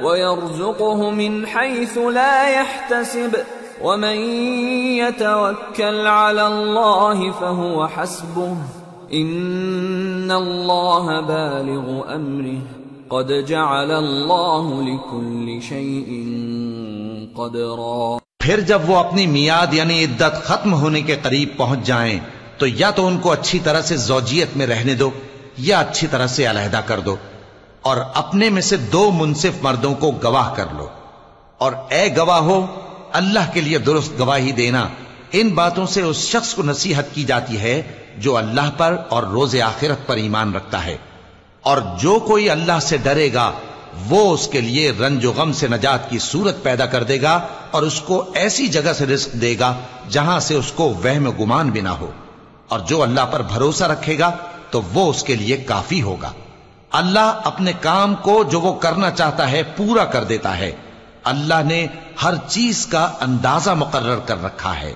وَيَرْزُقْهُ مِنْ حَيْثُ لَا يَحْتَسِبُ وَمَنْ يَتَوَكَّلْ عَلَى اللَّهِ فَهُوَ حَسْبُهُ إِنَّ اللَّهَ بَالِغُ أَمْرِهِ قَدْ جَعَلَ اللَّهُ لِكُلِّ شَيْءٍ قَدْرًا۔ پھر جب وہ اپنی میعاد یعنی عدت ختم ہونے کے قریب پہنچ جائیں تو یا تو ان کو اچھی طرح سے زوجیت میں رہنے دو یا اچھی طرح سے علیحدہ کر دو، اور اپنے میں سے 2 منصف مردوں کو گواہ کر لو، اور اے گواہو اللہ کے لیے درست گواہی دینا۔ ان باتوں سے اس شخص کو نصیحت کی جاتی ہے جو اللہ پر اور روز آخرت پر ایمان رکھتا ہے، اور جو کوئی اللہ سے ڈرے گا وہ اس کے لیے رنج و غم سے نجات کی صورت پیدا کر دے گا، اور اس کو ایسی جگہ سے رزق دے گا جہاں سے اس کو وہم و گمان بھی نہ ہو، اور جو اللہ پر بھروسہ رکھے گا تو وہ اس کے لیے کافی ہوگا۔ اللہ اپنے کام کو جو وہ کرنا چاہتا ہے پورا کر دیتا ہے۔ اللہ نے ہر چیز کا اندازہ مقرر کر رکھا ہے۔